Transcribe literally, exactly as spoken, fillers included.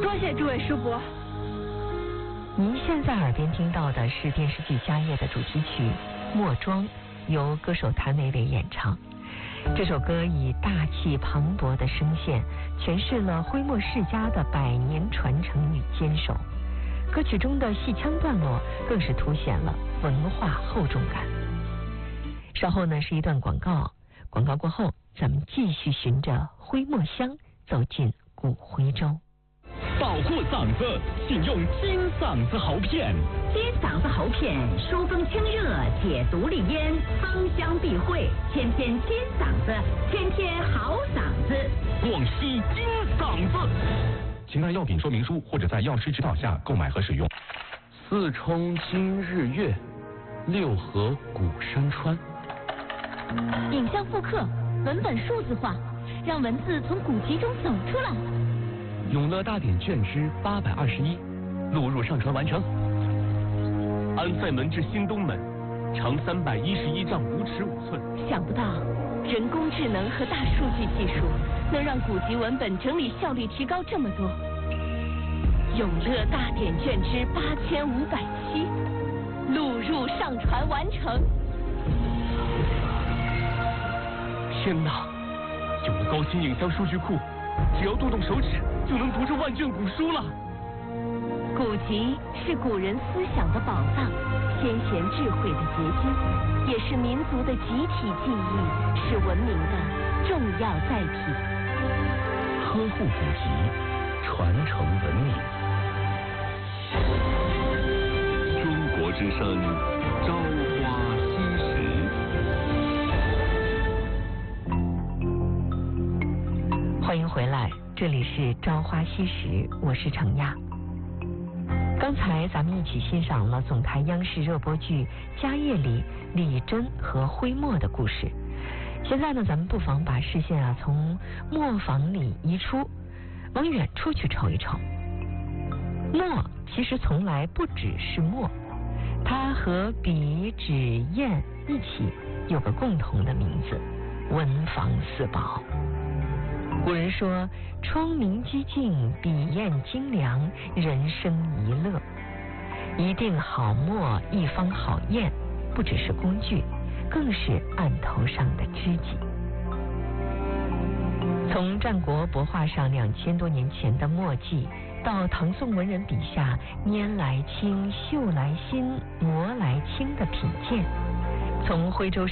多谢诸位叔伯。 您现在耳边听到的是电视剧《家业》的主题曲《莫庄》，由歌手谭维维演唱。这首歌以大气磅礴的声线诠释了徽墨世家的百年传承与坚守，歌曲中的戏腔段落更是凸显了文化厚重感。稍后呢是一段广告，广告过后咱们继续循着徽墨香走进古徽州。 保护嗓子，请用金嗓子喉片。 金嗓子喉片，疏风清热，解毒利咽，芳香避秽，天天金嗓子，天天好嗓子。 广西金嗓子，请看药品说明书或者在药师指导下购买和使用。 四冲今日月，六合古山川。 影像复刻，文本数字化，让文字从古籍中走出来。 永乐大典卷之八百二十一，录入上传完成。 安塞门至新东门，长三百一十一丈五尺五寸。 想不到人工智能和大数据技术能让古籍文本整理效率提高这么多。永乐大典卷之八千五百七，录入上传完成。 天哪，有了高清影像数据库，只要动动手指就能读这万卷古书了。 古籍是古人思想的宝藏，先贤智慧的结晶，也是民族的集体记忆，是文明的重要载体。 呵护古籍，传承文明。 中国之声，朝花夕拾。 欢迎回来，这里是朝花夕拾，我是程亚。刚才咱们一起欣赏了总台央视热播剧《家业》里李珍和徽墨的故事。现在呢，咱们不妨把视线啊从磨坊里移出，往远处去瞅一瞅。墨其实从来不只是墨，它和笔、纸、砚一起有个共同的名字——文房四宝。古人说，窗明几净，笔砚精良，人生一乐。一定好墨，一方好砚，不只是工具，更是案头上的知己。从战国帛画上两千多年前的墨迹，到唐宋文人笔下拈来轻、绣来新、磨来轻的品鉴，从徽州